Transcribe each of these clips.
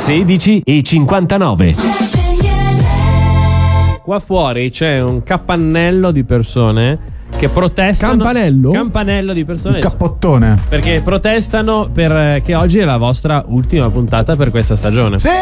16:59. Qua fuori c'è un capannello di persone che protestano. Campanello di persone. Un cappottone. Perché protestano perché oggi è la vostra ultima puntata per questa stagione. Sì!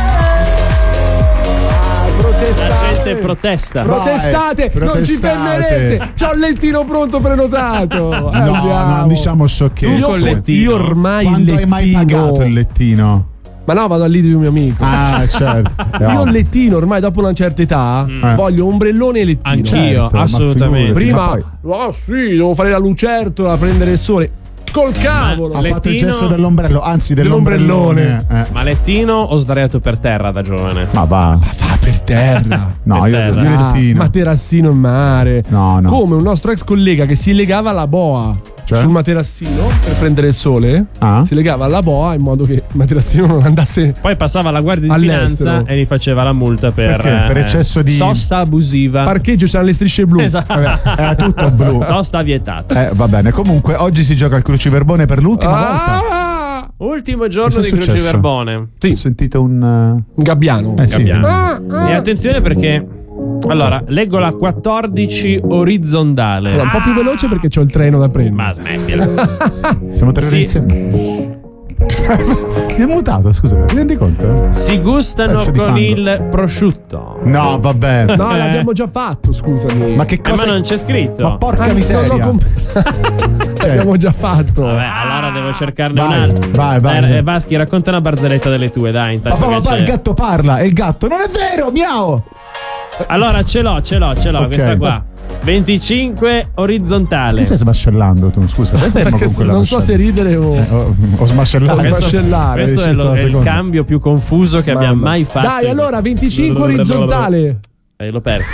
La gente protesta. Protestate. Non ci fermerete. C'ho il lettino pronto prenotato. No, non diciamo sciocchezze. Io ormai Quando il hai mai lettino. pagato il lettino? Ma no, vado al lì di un mio amico. Ah, certo. Io il lettino ormai dopo una certa età voglio ombrellone e lettino. Anch'io, Certo, ma assolutamente. figurati. Prima, Ma poi- sì, devo fare la lucertola, prendere il sole. Col cavolo. Ha fatto il lettino- gesto dell'ombrello, anzi dell'ombrellone. Ma lettino o sdraiato per terra da giovane? Ma va. Fa per terra. No, Per io terra. il lettino. Materassino in mare. No. Come un nostro ex collega che si legava alla boa Cioè? sul materassino per prendere il sole. Ah? Si legava alla boa in modo che il materassino non andasse. Poi passava la guardia di All'estero. finanza e gli faceva la multa Perché? Per eccesso di- sosta abusiva. Parcheggio, c'erano le strisce blu. Esatto. Era tutto blu. Sosta vietata. Va bene, comunque oggi si gioca al cruciverbone per l'ultima volta. Ah! Ultimo giorno Cosa è di successo? Cruciverbone. Ho sentito un Un gabbiano. sì. Gabbiano. E attenzione perché allora leggo la 14 orizzontale. Allora, un po' più veloce perché c'ho il treno da prendere. Ma smettila. Siamo tre ore Sì. insieme. Mi ha mutato, scusa, ti rendi conto? Si gustano Pezzo di con fango. il prosciutto. No, vabbè. No, l'abbiamo già fatto, scusami. Ma che Ma cosa? non c'è scritto. Ma porca Non l'ho miseria. Cioè, l'abbiamo già fatto. Vabbè, allora devo cercarne Vai, un altro. vai. Vaschi, racconta una barzelletta delle tue, dai. Intanto Papà, che il c'è. gatto parla e il gatto non è vero, miau. Allora ce l'ho, Ok. questa qua. 25 orizzontale. Ti stai smascellando tu? Scusa, stai fermo Perché con quella non so mascella. se ridere o. Ho smascellato. Questo- smascellare, Questo è, riuscito alla è il seconda. cambio più confuso che abbiamo mai fatto. Dai, allora 25 orizzontale. L'ho perso.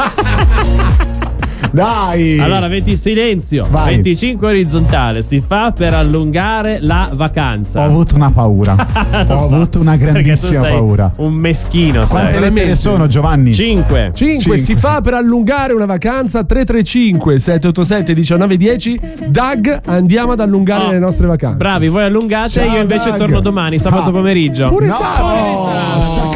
Dai. Allora, silenzio. Vai. 25 orizzontale. Si fa per allungare la vacanza. Ho avuto una paura. Lo Ho so, avuto una perché tu grandissima sei paura. un meschino, Quante sai. lettere sono, Giovanni? 5. 5 si fa per allungare una vacanza. 335 787 1910. Dag, andiamo ad allungare Oh, le nostre vacanze. Bravi, voi allungate. Ciao, io invece Doug. torno domani, sabato Ah. pomeriggio. Pure No, sabato. sta